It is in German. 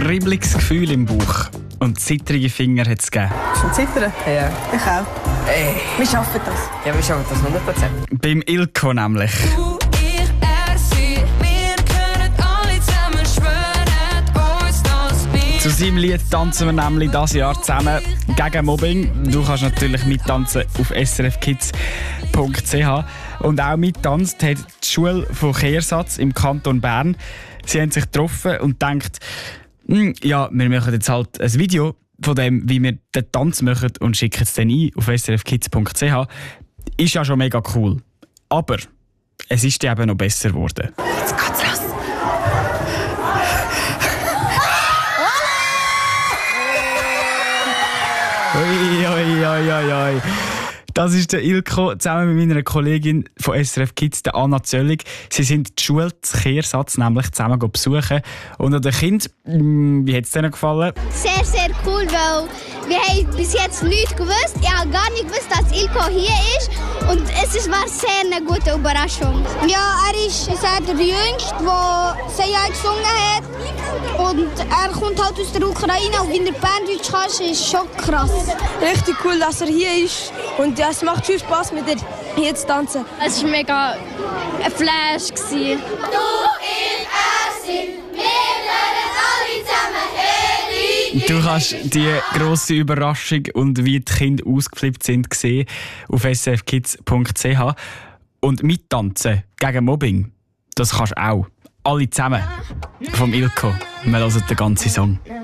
kribbliges Gefühl im Bauch und zittrige Finger hat es gegeben. Schon zittern? Ja. Ich auch. Ey. Wir schaffen das. Ja, wir schaffen das 100%. Beim Ilko nämlich. Du, ich, er, sie, wir können alle zusammen schwören, uns das nicht. Zu seinem Lied tanzen wir nämlich dieses Jahr zusammen gegen Mobbing. Du kannst natürlich mittanzen auf srfkids.ch. Und auch mittanzt hat die Schule von Kehrsatz im Kanton Bern. Sie haben sich getroffen und gedacht, ja, wir machen jetzt halt ein Video von dem, wie wir den Tanz machen und schicken es dann ein auf srfkids.ch. Ist ja schon mega cool. Aber es ist eben noch besser geworden. Jetzt geht's los. Oi. Das ist der Ilko zusammen mit meiner Kollegin von SRF Kids, der Anna Zöllig. Sie sind die Schule zu Kehrsatz nämlich zusammen besuchen. Und an den Kindern, wie hat es denen gefallen? Sehr, sehr cool, weil wir haben bis jetzt nichts gewusst. Ich habe gar nicht gewusst, dass Ilko hier ist. Und war sehr eine gute Überraschung. Ja, er ist der Jüngste, der Seja gesungen hat. Und er kommt halt aus der Ukraine. Und wenn er Berndeutsch kann, ist schon krass. Richtig cool, dass er hier ist. Und ja, es macht viel Spaß, mit dir hier zu tanzen. Es war mega ein Flash. Du, ich, er, sie, wir können alle zusammen Du kannst die grosse Überraschung und wie die Kinder ausgeflippt sind sehen auf srfkids.ch. Und mittanzen gegen Mobbing, das kannst du auch. Alle zusammen. Vom Ilko. Wir hören den ganzen Song.